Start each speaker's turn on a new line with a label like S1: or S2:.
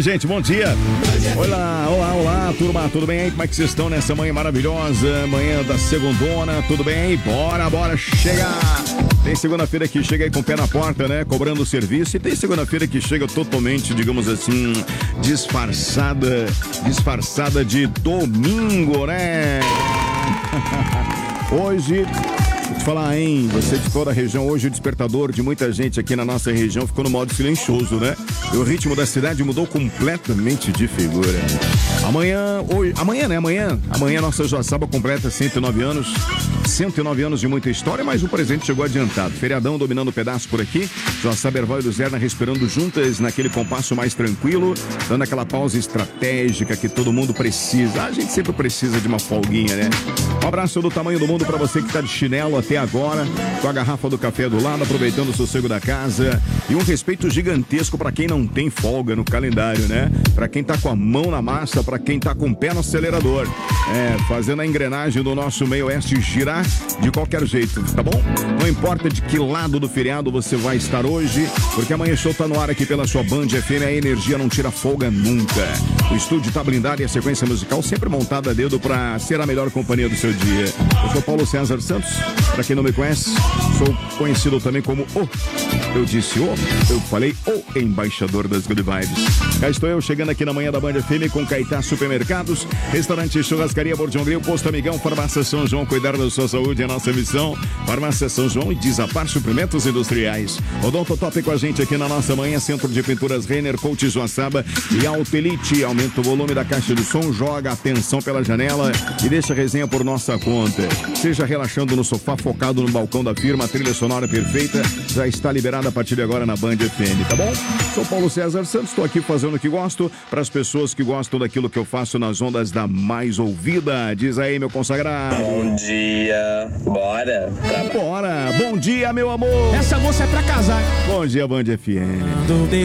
S1: Oi, gente, bom dia. Olá, turma, tudo bem aí? Como é que vocês estão nessa manhã maravilhosa? Manhã da segundona, tudo bem aí? Bora chegar! Tem segunda-feira que chega aí com o pé na porta, né? Cobrando o serviço. E tem segunda-feira que chega totalmente, digamos assim, disfarçada de domingo, né? Hoje... Vou te falar, hein? Você de toda a região, hoje o despertador de muita gente aqui na nossa região ficou no modo silencioso, né? E o ritmo da cidade mudou completamente de figura. Amanhã nossa Joaçaba completa 109 anos. 109 anos de muita história, mas o presente chegou adiantado. Feriadão dominando o pedaço por aqui. Joaçaba, Erval e Luzerna respirando juntas naquele compasso mais tranquilo, dando aquela pausa estratégica que todo mundo precisa. A gente sempre precisa de uma folguinha, né? Um abraço do tamanho do mundo pra você que tá de chinelo até agora, com a garrafa do café do lado, aproveitando o sossego da casa. E um respeito gigantesco pra quem não tem folga no calendário, né? Pra quem tá com a mão na massa, pra quem tá com o pé no acelerador. Fazendo a engrenagem do nosso meio oeste girar de qualquer jeito, tá bom? Não importa de que lado do feriado você vai estar hoje, porque amanhã show tá no ar aqui pela sua Band FM, a energia não tira folga nunca. O estúdio tá blindado e a sequência musical sempre montada a dedo pra ser a melhor companhia do seu dia. Eu sou Paulo César Santos, pra quem não me conhece, sou conhecido também como eu falei o embaixador das Good Vibes. Cá estou eu chegando aqui na manhã da Band FM com Caetá Supermercados, Restaurante Churrascaria Bordião Grill, Posto Amigão, Farmácia São João, cuidar da sua saúde é a nossa missão. Farmácia São João e Desapar Suprimentos Industriais. Odonto Top com a gente aqui na nossa manhã, Centro de Pinturas Renner, Coach Joaçaba e Autelite. Aumenta o volume da caixa de som, joga a atenção pela janela e deixa a resenha por nossa conta. Seja relaxando no sofá, focado no balcão da firma, a trilha sonora perfeita já está liberada a partir de agora na Band FM, tá bom? Sou Paulo César Santos, estou aqui fazendo o que gosto para as pessoas que gostam daquilo que eu faço nas ondas da mais ouvida. Diz aí, meu consagrado.
S2: Bom dia, bora?
S1: Bora! Bom dia, meu amor!
S3: Essa moça é pra casar.
S1: Bom dia, Band FM.